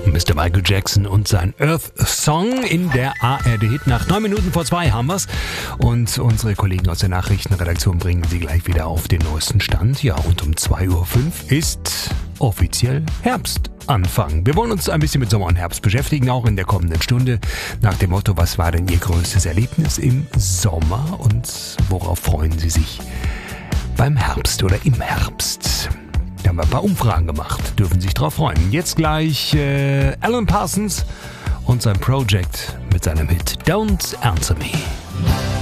Mr. Michael Jackson und sein Earth Song in der ARD-Hitnacht. 9:02 haben wir's. Und unsere Kollegen aus der Nachrichtenredaktion bringen Sie gleich wieder auf den neuesten Stand. Ja, und um 2:05 Uhr ist offiziell Herbstanfang. Wir wollen uns ein bisschen mit Sommer und Herbst beschäftigen, auch in der kommenden Stunde. Nach dem Motto, was war denn Ihr größtes Erlebnis im Sommer und worauf freuen Sie sich beim Herbst oder im Herbst? Da haben wir ein paar Umfragen gemacht, dürfen sich drauf freuen. Jetzt gleich Alan Parsons und sein Project mit seinem Hit Don't Answer Me.